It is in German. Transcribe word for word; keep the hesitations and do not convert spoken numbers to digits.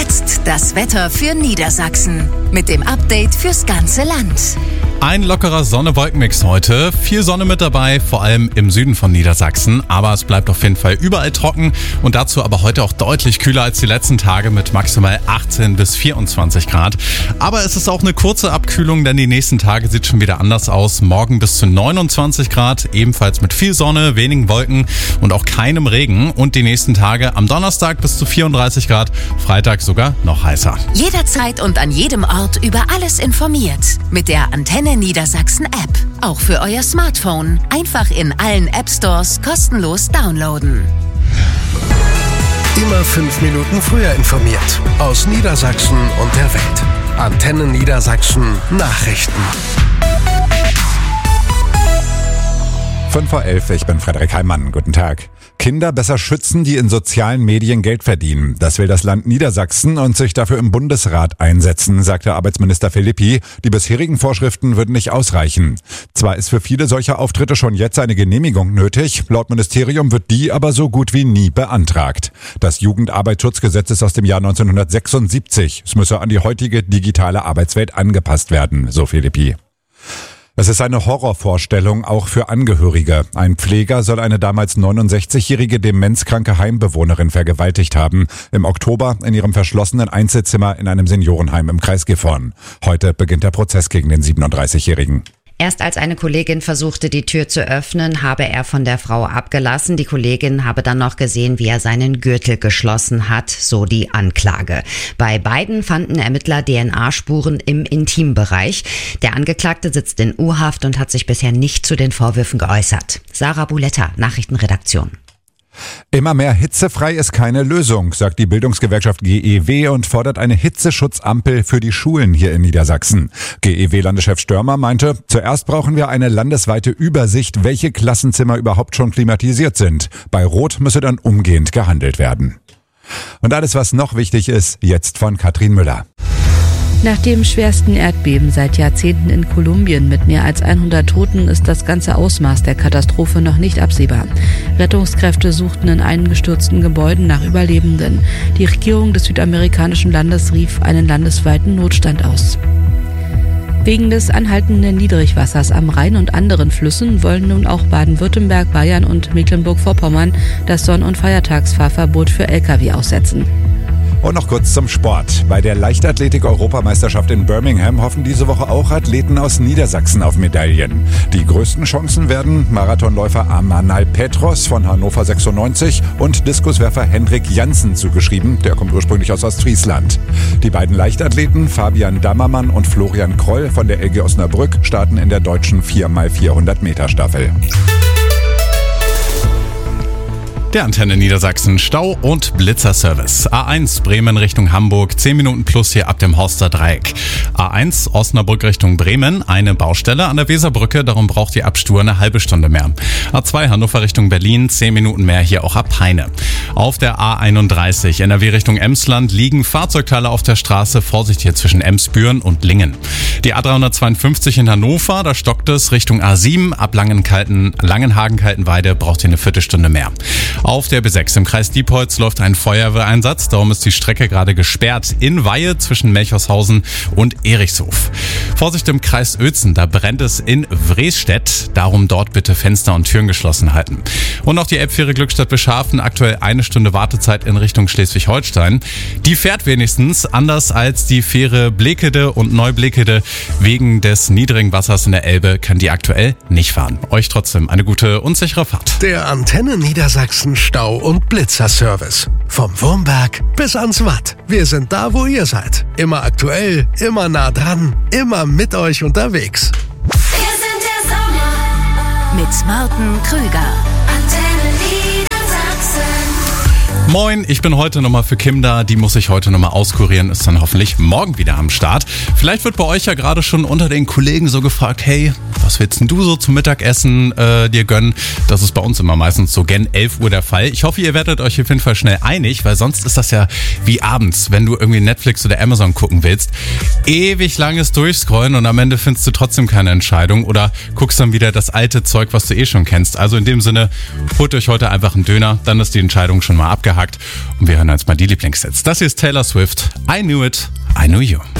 jetzt das Wetter für Niedersachsen mit dem Update fürs ganze Land. Ein lockerer Sonne-Wolken-Mix heute. Viel Sonne mit dabei, vor allem im Süden von Niedersachsen. Aber es bleibt auf jeden Fall überall trocken und dazu aber heute auch deutlich kühler als die letzten Tage mit maximal achtzehn bis vierundzwanzig Grad. Aber es ist auch eine kurze Abkühlung, denn die nächsten Tage sieht schon wieder anders aus. Morgen bis zu neunundzwanzig Grad, ebenfalls mit viel Sonne, wenigen Wolken und auch keinem Regen. Und die nächsten Tage am Donnerstag bis zu vierunddreißig Grad, Freitag sogar noch heißer. Jederzeit und an jedem Ort über alles informiert. Mit der Antenne Niedersachsen App. Auch für euer Smartphone. Einfach in allen App Stores kostenlos downloaden. Immer fünf Minuten früher informiert. Aus Niedersachsen und der Welt. Antenne Niedersachsen Nachrichten. fünf vor elf, ich bin Frederik Heimann. Guten Tag. Kinder besser schützen, die in sozialen Medien Geld verdienen. Das will das Land Niedersachsen und sich dafür im Bundesrat einsetzen, sagte Arbeitsminister Philippi. Die bisherigen Vorschriften würden nicht ausreichen. Zwar ist für viele solcher Auftritte schon jetzt eine Genehmigung nötig, laut Ministerium wird die aber so gut wie nie beantragt. Das Jugendarbeitsschutzgesetz ist aus dem Jahr neunzehnhundertsechsundsiebzig. Es müsse an die heutige digitale Arbeitswelt angepasst werden, so Philippi. Es ist eine Horrorvorstellung, auch für Angehörige. Ein Pfleger soll eine damals neunundsechzigjährige demenzkranke Heimbewohnerin vergewaltigt haben. Im Oktober in ihrem verschlossenen Einzelzimmer in einem Seniorenheim im Kreis Gifhorn. Heute beginnt der Prozess gegen den siebenunddreißigjährigen. Erst als eine Kollegin versuchte, die Tür zu öffnen, habe er von der Frau abgelassen. Die Kollegin habe dann noch gesehen, wie er seinen Gürtel geschlossen hat, so die Anklage. Bei beiden fanden Ermittler D N A-Spuren im Intimbereich. Der Angeklagte sitzt in U-Haft und hat sich bisher nicht zu den Vorwürfen geäußert. Sarah Buletta, Nachrichtenredaktion. Immer mehr hitzefrei ist keine Lösung, sagt die Bildungsgewerkschaft G E W und fordert eine Hitzeschutzampel für die Schulen hier in Niedersachsen. G E W-Landeschef Störmer meinte, zuerst brauchen wir eine landesweite Übersicht, welche Klassenzimmer überhaupt schon klimatisiert sind. Bei Rot müsse dann umgehend gehandelt werden. Und alles, was noch wichtig ist, jetzt von Katrin Müller. Nach dem schwersten Erdbeben seit Jahrzehnten in Kolumbien mit mehr als hundert Toten ist das ganze Ausmaß der Katastrophe noch nicht absehbar. Rettungskräfte suchten in eingestürzten Gebäuden nach Überlebenden. Die Regierung des südamerikanischen Landes rief einen landesweiten Notstand aus. Wegen des anhaltenden Niedrigwassers am Rhein und anderen Flüssen wollen nun auch Baden-Württemberg, Bayern und Mecklenburg-Vorpommern das Sonn- und Feiertagsfahrverbot für L K W aussetzen. Und noch kurz zum Sport. Bei der Leichtathletik-Europameisterschaft in Birmingham hoffen diese Woche auch Athleten aus Niedersachsen auf Medaillen. Die größten Chancen werden Marathonläufer Amanal Petros von Hannover sechsundneunzig und Diskuswerfer Hendrik Janssen zugeschrieben. Der kommt ursprünglich aus Ostfriesland. Die beiden Leichtathleten Fabian Dammermann und Florian Kroll von der L G Osnabrück starten in der deutschen vier mal vierhundert Meter Staffel. Der Antenne Niedersachsen Stau- und Blitzerservice. A eins Bremen Richtung Hamburg, zehn Minuten plus hier ab dem Horster Dreieck. A eins Osnabrück Richtung Bremen, eine Baustelle an der Weserbrücke, darum braucht die Abstur eine halbe Stunde mehr. A zwei Hannover Richtung Berlin, zehn Minuten mehr hier auch ab Peine. Auf der A einunddreißig N R W Richtung Emsland liegen Fahrzeugteile auf der Straße, Vorsicht hier zwischen Emsbüren und Lingen. Die A dreihundertzweiundfünfzig in Hannover, da stockt es Richtung A sieben, ab Langenkalten, Langenhagen-Kaltenweide braucht ihr eine Viertelstunde mehr. Auf der B sechs im Kreis Diepholz läuft ein Feuerwehreinsatz, darum ist die Strecke gerade gesperrt in Weihe zwischen Melchorshausen und Erichshof. Vorsicht im Kreis Uelzen, da brennt es in Wrestedt, darum dort bitte Fenster und Türen geschlossen halten. Und auch die Elbfähre Glückstadt-Beschafen, aktuell eine Stunde Wartezeit in Richtung Schleswig-Holstein. Die fährt wenigstens anders als die Fähre Blekede und Neublekede. Wegen des niedrigen Wassers in der Elbe kann die aktuell nicht fahren. Euch trotzdem eine gute und sichere Fahrt. Der Antenne Niedersachsen Stau- und Blitzerservice. Vom Wurmberg bis ans Watt. Wir sind da, wo ihr seid. Immer aktuell, immer nah dran, immer mit euch unterwegs. Wir sind der Sommer mit Martin Krüger. Antenne Niedersachsen. Moin, ich bin heute nochmal für Kim da, die muss ich heute nochmal auskurieren, ist dann hoffentlich morgen wieder am Start. Vielleicht wird bei euch ja gerade schon unter den Kollegen so gefragt, hey, was willst denn du so zum Mittagessen äh, dir gönnen? Das ist bei uns immer meistens so gen elf Uhr der Fall. Ich hoffe, ihr werdet euch auf jeden Fall schnell einig, weil sonst ist das ja wie abends, wenn du irgendwie Netflix oder Amazon gucken willst. Ewig langes Durchscrollen und am Ende findest du trotzdem keine Entscheidung oder guckst dann wieder das alte Zeug, was du eh schon kennst. Also in dem Sinne, holt euch heute einfach einen Döner, dann ist die Entscheidung schon mal abgehakt. abgehakt und wir hören jetzt mal die Lieblingssets. Das hier ist Taylor Swift, I Knew It, I Knew You.